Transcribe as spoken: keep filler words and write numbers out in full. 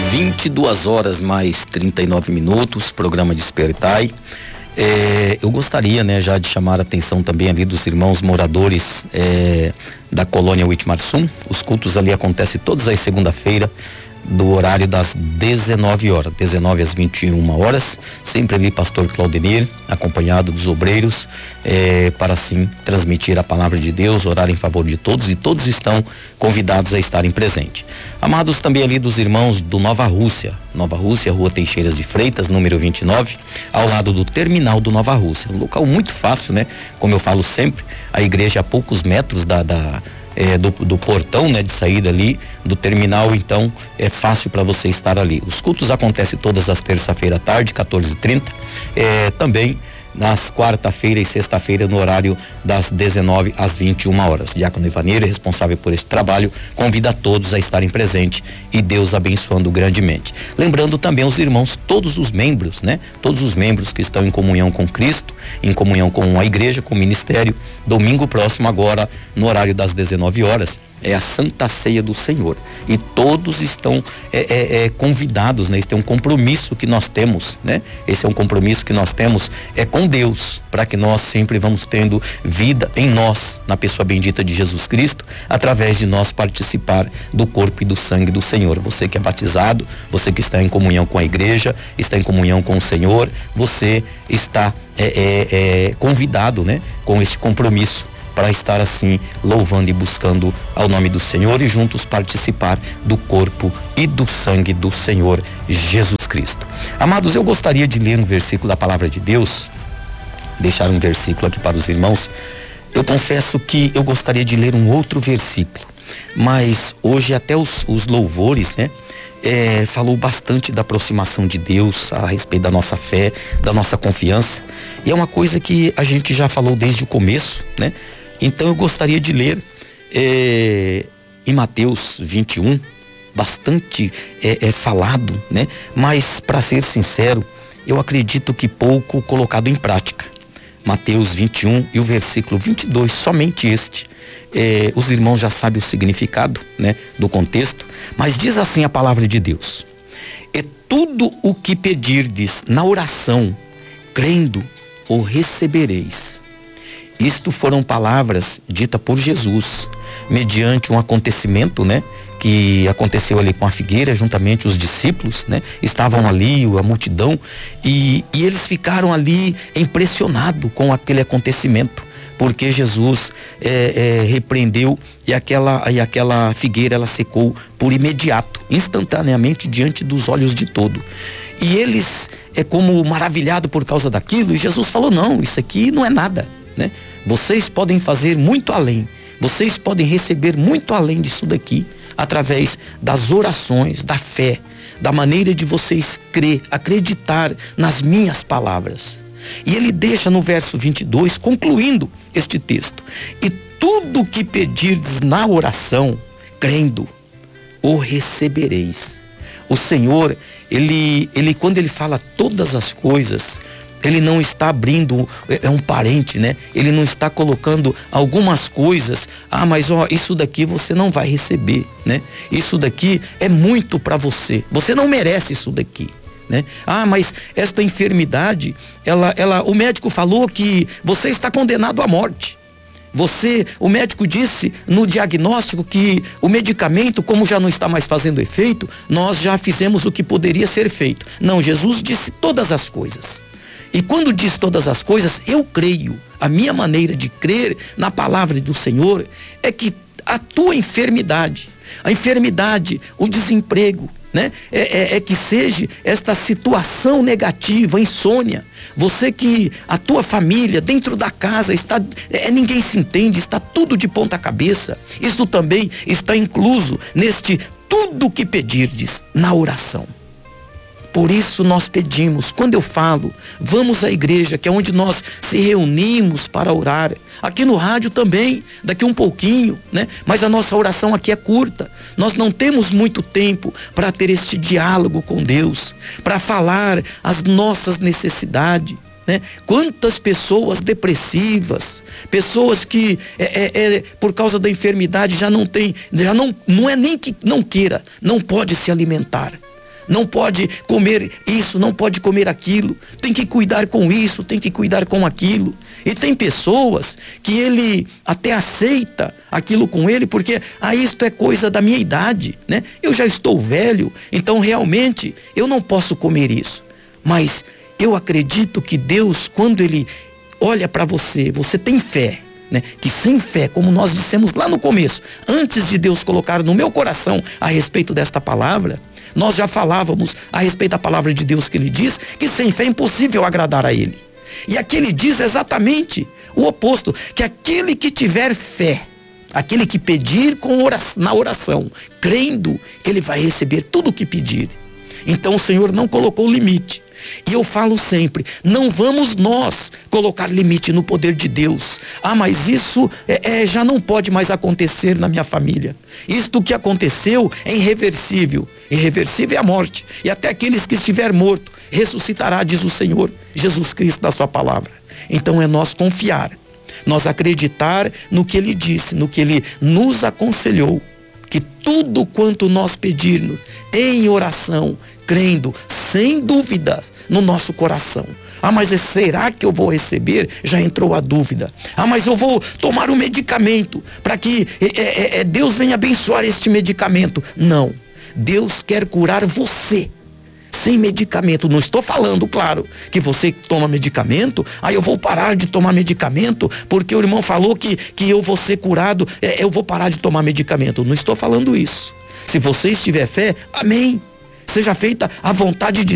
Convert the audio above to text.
vinte e duas horas mais trinta e nove minutos, programa Despertai. É, eu gostaria, né, já de chamar a atenção também ali dos irmãos moradores é, da colônia Witmarsum. Os cultos ali acontecem todas as segunda-feira, do horário das dezenove horas, dezenove às vinte e uma horas, sempre ali pastor Claudenir, acompanhado dos obreiros, eh, para assim transmitir a palavra de Deus, orar em favor de todos, e todos estão convidados a estarem presentes. Amados, também ali dos irmãos do Nova Rússia, Nova Rússia, Rua Teixeiras de Freitas, número vinte e nove, ao lado do terminal do Nova Rússia, um local muito fácil, né? Como eu falo sempre, a igreja a poucos metros da, da É, do, do portão, né, de saída ali do terminal, então é fácil para você estar ali. Os cultos acontecem todas as terça-feira à tarde, quatorze e trinta, é, também nas quarta-feira e sexta-feira no horário das dezenove às vinte e uma horas. Diácono Ivaneiro, responsável por este trabalho, convida a todos a estarem presentes e Deus abençoando grandemente. Lembrando também os irmãos, todos os membros, né? Todos os membros que estão em comunhão com Cristo, em comunhão com a igreja, com o ministério, domingo próximo agora, no horário das dezenove horas, é a Santa Ceia do Senhor, e todos estão é, é, é, convidados, né? Esse é um compromisso que nós temos, né? Esse é um compromisso que nós temos é com Deus, para que nós sempre vamos tendo vida em nós, na pessoa bendita de Jesus Cristo, através de nós participar do corpo e do sangue do Senhor. Você que é batizado, você que está em comunhão com a igreja, está em comunhão com o Senhor, você está é, é, é, convidado, né? Com este compromisso, para estar assim louvando e buscando ao nome do Senhor e juntos participar do corpo e do sangue do Senhor Jesus Cristo. Amados, eu gostaria de ler um versículo da palavra de Deus, deixar um versículo aqui para os irmãos. Eu confesso que eu gostaria de ler um outro versículo, mas hoje até os, os louvores, né? É, falou bastante da aproximação de Deus, a respeito da nossa fé, da nossa confiança, e é uma coisa que a gente já falou desde o começo, né? Então eu gostaria de ler é, em Mateus vinte e um, bastante é, é, falado, né? Mas, para ser sincero, eu acredito que pouco colocado em prática. Mateus vinte e um e o versículo vinte e dois, somente este. É, os irmãos já sabem o significado, né, do contexto, mas diz assim a palavra de Deus: e tudo o que pedirdes na oração, crendo, o recebereis. Isto foram palavras ditas por Jesus, mediante um acontecimento, né? Que aconteceu ali com a figueira, juntamente os discípulos, né? Estavam ali, a multidão, e, e eles ficaram ali impressionados com aquele acontecimento, porque Jesus é, é, repreendeu e aquela, e aquela figueira ela secou por imediato, instantaneamente, diante dos olhos de todo. E eles, é como maravilhado por causa daquilo, e Jesus falou: não, isso aqui não é nada, né? Vocês podem fazer muito além, vocês podem receber muito além disso daqui, através das orações, da fé, da maneira de vocês crer, acreditar nas minhas palavras. E ele deixa no verso vinte e dois, concluindo este texto: e tudo que pedirdes na oração, crendo, o recebereis. O Senhor, ele, ele quando ele fala todas as coisas, ele não está abrindo, é um parente, né? Ele não está colocando algumas coisas, ah, mas ó, isso daqui você não vai receber, né? Isso daqui é muito para você, você não merece isso daqui, né? Ah, mas esta enfermidade, ela, ela, o médico falou que você está condenado à morte. Você, o médico disse no diagnóstico que o medicamento, como já não está mais fazendo efeito, nós já fizemos o que poderia ser feito. Não, Jesus disse todas as coisas. E quando diz todas as coisas, eu creio, a minha maneira de crer na palavra do Senhor é que a tua enfermidade, a enfermidade, o desemprego, né? É, é, é que seja esta situação negativa, insônia, você que a tua família dentro da casa está, é, ninguém se entende, está tudo de ponta cabeça, isso também está incluso neste tudo que pedirdes na oração. Por isso nós pedimos, quando eu falo, vamos à igreja, que é onde nós se reunimos para orar. Aqui no rádio também, daqui um pouquinho, né? Mas a nossa oração aqui é curta. Nós não temos muito tempo para ter este diálogo com Deus, para falar as nossas necessidades, né? Quantas pessoas depressivas, pessoas que é, é, é, por causa da enfermidade já não tem, já não, não é nem que não queira, não pode se alimentar. não pode comer isso, não pode comer aquilo, tem que cuidar com isso, tem que cuidar com aquilo. E tem pessoas que ele até aceita aquilo com ele, porque, ah, isto é coisa da minha idade, né? Eu já estou velho, então realmente eu não posso comer isso. Mas eu acredito que Deus, quando ele olha para você, você tem fé, né? Que sem fé, como nós dissemos lá no começo, antes de Deus colocar no meu coração a respeito desta palavra, nós já falávamos a respeito da palavra de Deus, que ele diz que sem fé é impossível agradar a ele. E aqui ele diz exatamente o oposto, que aquele que tiver fé, aquele que pedir com oração, na oração, crendo, ele vai receber tudo o que pedir. Então o Senhor não colocou limite. E eu falo sempre, não vamos nós colocar limite no poder de Deus. Ah, mas isso é, é, já não pode mais acontecer na minha família. Isto que aconteceu é irreversível. Irreversível é a morte. E até aqueles que estiver morto, ressuscitará, diz o Senhor Jesus Cristo na sua palavra. Então é nós confiar, nós acreditar no que Ele disse, no que Ele nos aconselhou, que tudo quanto nós pedirmos em oração, crendo, sem dúvidas, no nosso coração. Ah, mas será que eu vou receber? Já entrou a dúvida. Ah, mas eu vou tomar um medicamento para que é, é, Deus venha abençoar este medicamento. Não, Deus quer curar você sem medicamento. Não estou falando, claro, que você toma medicamento, aí eu vou parar de tomar medicamento porque o irmão falou que, que eu vou ser curado, é, eu vou parar de tomar medicamento. Não estou falando isso. Se você estiver fé, amém. Seja feita a vontade de